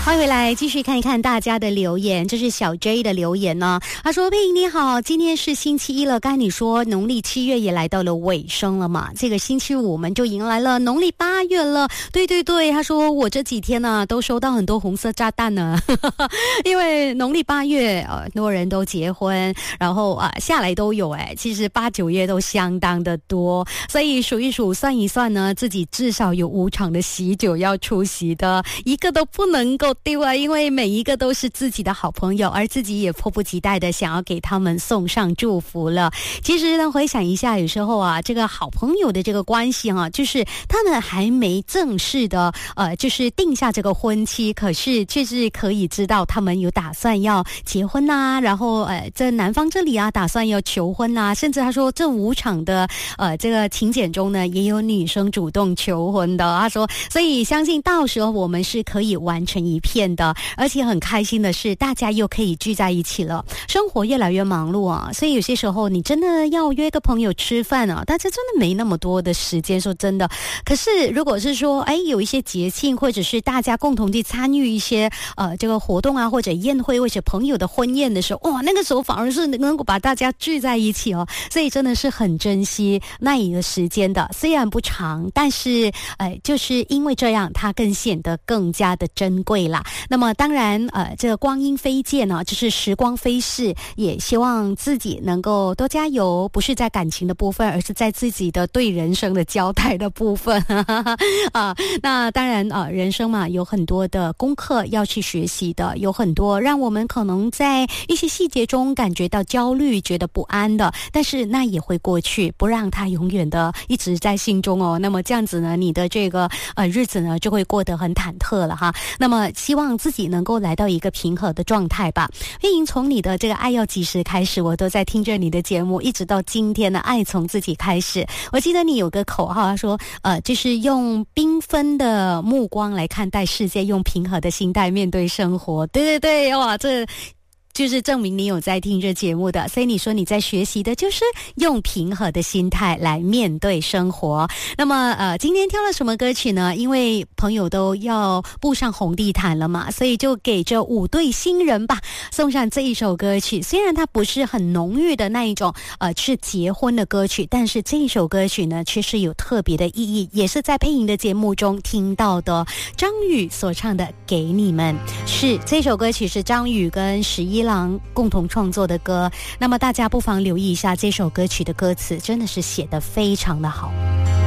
欢迎回来，继续看一看大家的留言。这是小 J 的留言呢，他说：“佩莹你好，今天是星期一了，刚才你说农历7月也来到了尾声了嘛？这个星期五我们就迎来了农历8月了。对对对，他说我这几天呢都收到很多红色炸弹呢，因为农历8月很多人都结婚，然后下来都有其实8、9月都相当的多，所以数一数算一算呢，自己至少有5场的喜酒要出席的，一个都不能够丢啊，因为每一个都是自己的好朋友，而自己也迫不及待的想要给他们送上祝福了。其实呢，回想一下，有时候这个好朋友的这个关系就是他们还没正式的就是定下这个婚期，可是却是可以知道他们有打算要结婚然后在男方这里打算要求婚甚至他说这5场的这个请柬中呢，也有女生主动求婚的。他说，所以相信到时候我们是可以完成一片的，而且很开心的是大家又可以聚在一起了。生活越来越忙碌所以有些时候你真的要约个朋友吃饭大家真的没那么多的时间，说真的。可是如果是说有一些节庆，或者是大家共同去参与一些这个活动或者宴会，或者朋友的婚宴的时候，那个时候反而是能够把大家聚在一起所以真的是很珍惜那一个时间的。虽然不长，但是就是因为这样它更显得更加的珍贵啦。那么当然这个光阴飞剑就是时光飞逝，也希望自己能够多加油，不是在感情的部分，而是在自己的对人生的交代的部分那当然人生嘛，有很多的功课要去学习的，有很多让我们可能在一些细节中感觉到焦虑，觉得不安的，但是那也会过去，不让它永远的一直在心中那么这样子呢，你的这个日子呢就会过得很忐忑了哈。那么希望自己能够来到一个平和的状态吧。慧莹，从你的这个爱要及时开始，我都在听着你的节目，一直到今天的爱从自己开始。我记得你有个口号，他说就是用缤纷的目光来看待世界，用平和的心态面对生活。对对对，哇，这就是证明你有在听这节目的，所以你说你在学习的就是用平和的心态来面对生活。那么今天挑了什么歌曲呢？因为朋友都要步上红地毯了嘛，所以就给这5对新人吧送上这一首歌曲。虽然它不是很浓郁的那一种是结婚的歌曲，但是这一首歌曲呢却是有特别的意义，也是在配音的节目中听到的。张宇所唱的《给你们》，是这首歌曲是张宇跟11郎共同创作的歌。那么大家不妨留意一下这首歌曲的歌词，真的是写得非常的好。